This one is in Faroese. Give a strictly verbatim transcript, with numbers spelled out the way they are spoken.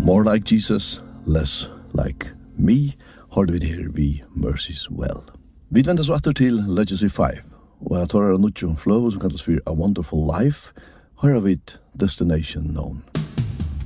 More like Jesus, less like me, hørte vi det her vi Mercy's Well. Vi venter så etter til Legacy five, og jeg tar en nødvendig flow som kalles for A Wonderful Life, her har vi Destination Known.